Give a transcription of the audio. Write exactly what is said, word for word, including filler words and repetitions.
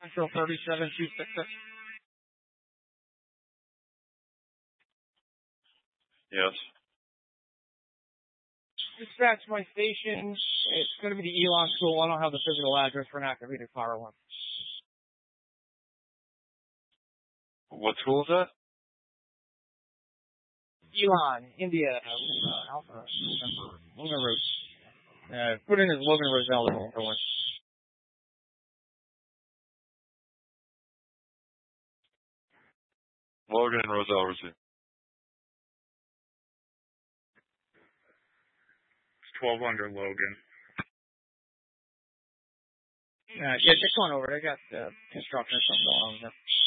Central thirty-seven two sixty-six. Yes. Dispatch my station. It's going to be the Elon School. I don't have the physical address for an activated fire alarm. What school is that? Elon, India, uh, Alpha, November, Logan Rose. Uh, put in his Logan Roselle for one. Logan and Roselle receive. It's twelve hundred Logan. Uh, yeah, just going over it. I got uh, construction or something going on with it.